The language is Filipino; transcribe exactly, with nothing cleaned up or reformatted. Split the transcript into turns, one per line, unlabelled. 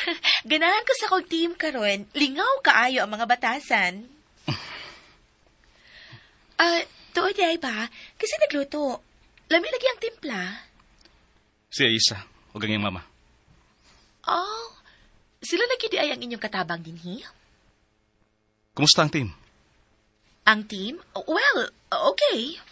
Ganahan ko sa kong team karon, lingaw kaayo ang mga batasan. Ah, uh, tuod ay ba? Kasi nagluto. Lami lagi ang timpla.
Si Aisa, o ganyang mama.
Oh, sila lagi di ay ang inyong katabang dinhi?
Kumusta ang team?
Ang team? Well, okay.